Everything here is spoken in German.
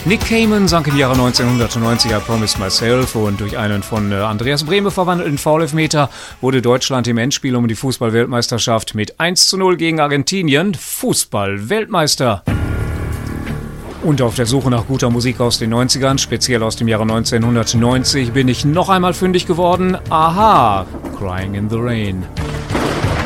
Nick Cayman sang im Jahre 1990 I Promised Myself und durch einen von Andreas Brehme verwandelten Foul-Elfmeter wurde Deutschland im Endspiel um die Fußball-Weltmeisterschaft mit 1:0 gegen Argentinien Fußball-Weltmeister. Und auf der Suche nach guter Musik aus den 90ern, speziell aus dem Jahre 1990, bin ich noch einmal fündig geworden. Aha, Crying in the Rain.